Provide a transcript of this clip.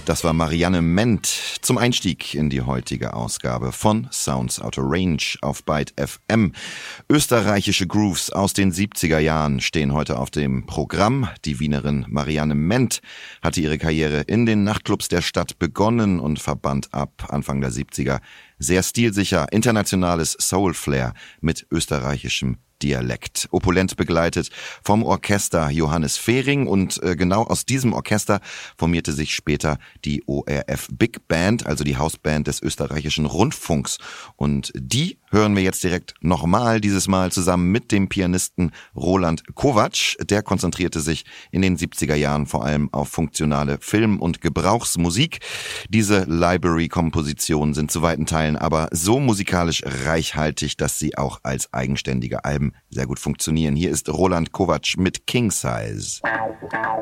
Das war Marianne Ment zum Einstieg in die heutige Ausgabe von Sounds Out of Range auf Byte FM. Österreichische Grooves aus den 70er Jahren stehen heute auf dem Programm. Die Wienerin Marianne Ment hatte ihre Karriere in den Nachtclubs der Stadt begonnen und verband ab Anfang der 70er sehr stilsicher internationales Soul-Flair mit österreichischem Dialekt. Opulent begleitet vom Orchester Johannes Fehring und genau aus diesem Orchester formierte sich später die ORF Big Band, also die Hausband des österreichischen Rundfunks. Und die hören wir jetzt direkt nochmal, dieses Mal zusammen mit dem Pianisten Roland Kovacs. Der konzentrierte sich in den 70er Jahren vor allem auf funktionale Film- und Gebrauchsmusik. Diese Library-Kompositionen sind zu weiten Teilen aber so musikalisch reichhaltig, dass sie auch als eigenständige Alben sehr gut funktionieren. Hier ist Roland Kovacs mit King Size.